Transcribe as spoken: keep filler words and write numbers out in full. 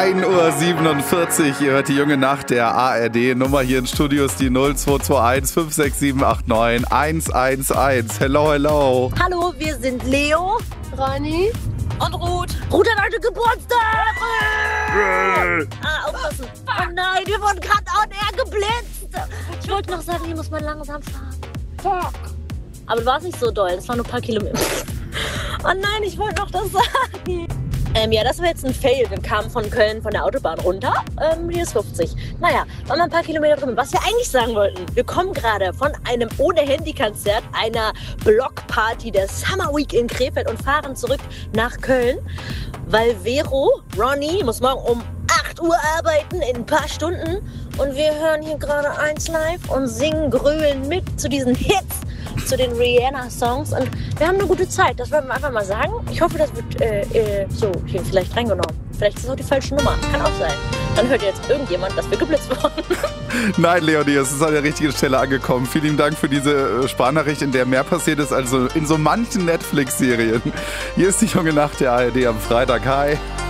ein Uhr siebenundvierzig, ihr hört die junge Nacht der A R D. Nummer hier im Studio ist die null zwei zwei eins fünf sechs sieben acht neun eins eins eins. Hello, hello. Hallo, wir sind Leo, Rani und Ruth. Ruth hat heute Geburtstag. Äh. Ah, aufpassen. Oh nein, wir wurden gerade on air geblitzt. Ich wollte noch sagen, hier muss man langsam fahren. Fuck. Aber du warst nicht so doll, das waren nur ein paar Kilometer. Oh nein, ich wollte noch das sagen. Ähm, ja, das war jetzt ein Fail. Wir kamen von Köln von der Autobahn runter. Ähm, hier ist fünfzig. Naja, waren wir ein paar Kilometer drüben. Was wir eigentlich sagen wollten, wir kommen gerade von einem Ohne-Handy-Konzert, einer Blockparty der Summer Week in Krefeld und fahren zurück nach Köln, weil Vero, Ronny, muss morgen um acht Uhr arbeiten, in ein paar Stunden. Und wir hören hier gerade eins live und singen, grölen mit zu diesen Hits, zu den Rihanna-Songs. Und wir haben eine gute Zeit, das wollen wir einfach mal sagen. Ich hoffe, das wird äh, äh, so hier vielleicht reingenommen. Vielleicht ist es auch die falsche Nummer, kann auch sein. Dann hört jetzt irgendjemand, dass wir geblitzt wurden. Nein, Leonie, es ist an der richtigen Stelle angekommen. Vielen Dank für diese Sprachnachricht, in der mehr passiert ist als in so manchen Netflix-Serien. Hier ist die junge Nacht der A R D am Freitag. Hi.